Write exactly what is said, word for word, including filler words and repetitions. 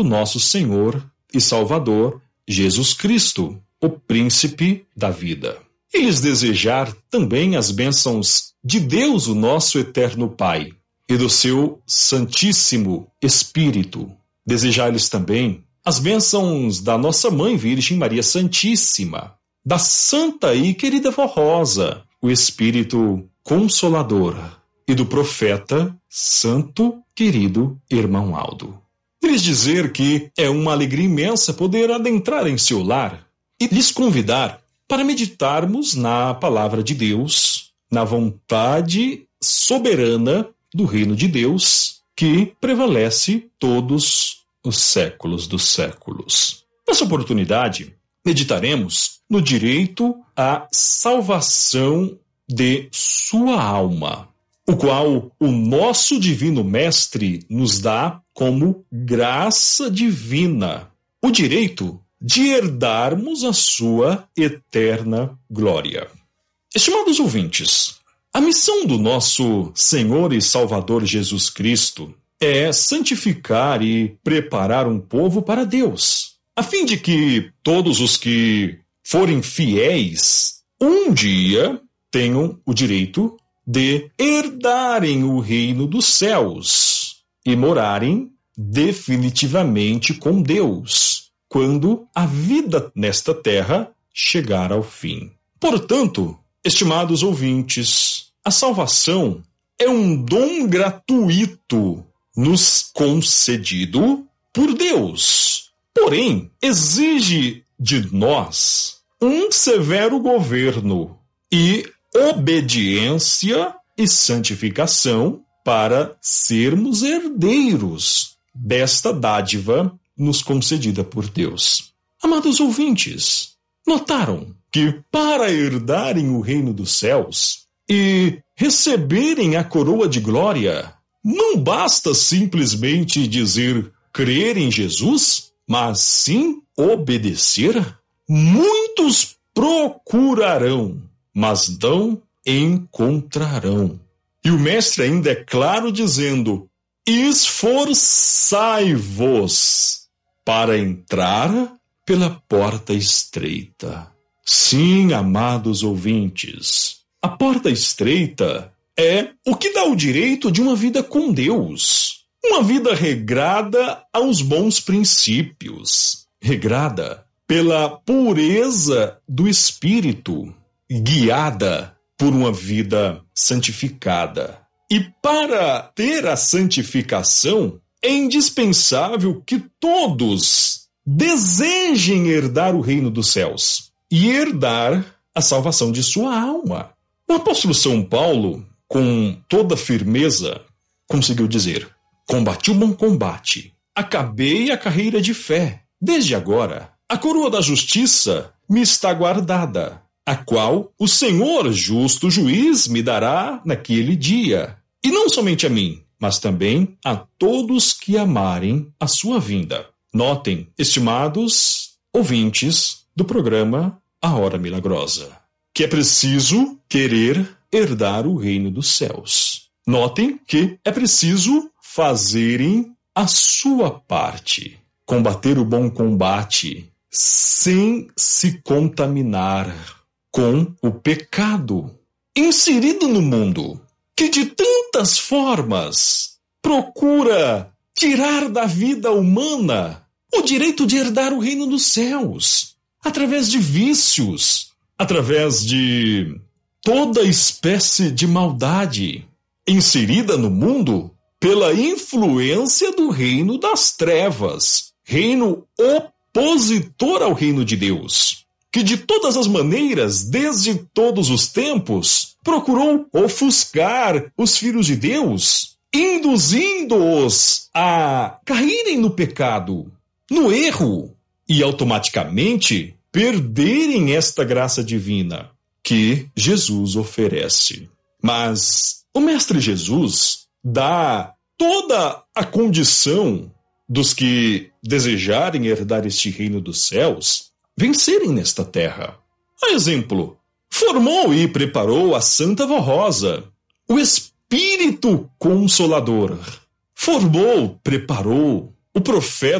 do nosso Senhor e Salvador, Jesus Cristo, o príncipe da vida. E lhes desejar também as bênçãos de Deus, o nosso eterno Pai, e do seu Santíssimo Espírito. Desejar-lhes também as bênçãos da nossa Mãe Virgem Maria Santíssima, da Santa e querida Vó Rosa, o Espírito Consolador, e do profeta Santo querido Irmão Aldo. E lhes dizer que é uma alegria imensa poder adentrar em seu lar e lhes convidar para meditarmos na palavra de Deus, na vontade soberana do reino de Deus, que prevalece todos os séculos dos séculos. Nessa oportunidade, meditaremos no direito à salvação de sua alma, o qual o nosso Divino Mestre nos dá como graça divina, o direito de herdarmos a sua eterna glória. Estimados ouvintes, a missão do nosso Senhor e Salvador Jesus Cristo é santificar e preparar um povo para Deus, a fim de que todos os que forem fiéis um dia tenham o direito de herdarem o reino dos céus e morarem definitivamente com Deus, quando a vida nesta terra chegar ao fim. Portanto, estimados ouvintes, a salvação é um dom gratuito nos concedido por Deus. Porém, exige de nós um severo governo e obediência e santificação para sermos herdeiros desta dádiva nos concedida por Deus. Amados ouvintes, notaram que para herdarem o reino dos céus e receberem a coroa de glória, não basta simplesmente dizer crer em Jesus, mas sim obedecer? Muitos procurarão, mas não encontrarão. E o mestre ainda é claro dizendo: esforçai-vos para entrar pela porta estreita. Sim, amados ouvintes, a porta estreita é o que dá o direito de uma vida com Deus, uma vida regrada aos bons princípios, regrada pela pureza do espírito, guiada por uma vida santificada. E para ter a santificação, é indispensável que todos desejem herdar o reino dos céus e herdar a salvação de sua alma. O apóstolo São Paulo, com toda firmeza, conseguiu dizer: combati o bom combate, acabei a carreira de fé. Desde agora, a coroa da justiça me está guardada, a qual o Senhor, justo juiz, me dará naquele dia. E não somente a mim, mas também a todos que amarem a sua vinda. Notem, estimados ouvintes do programa A Hora Milagrosa, que é preciso querer herdar o reino dos céus. Notem que é preciso fazerem a sua parte, combater o bom combate, sem se contaminar com o pecado inserido no mundo, que de tantas formas procura tirar da vida humana o direito de herdar o reino dos céus, através de vícios, através de toda espécie de maldade inserida no mundo pela influência do reino das trevas, reino opositor ao reino de Deus, que de todas as maneiras, desde todos os tempos, procurou ofuscar os filhos de Deus, induzindo-os a caírem no pecado, no erro, e automaticamente perderem esta graça divina que Jesus oferece. Mas o Mestre Jesus dá toda a condição dos que desejarem herdar este reino dos céus vencerem nesta terra. A exemplo, formou e preparou a Santa Vó Rosa, o Espírito Consolador. Formou, preparou o profeta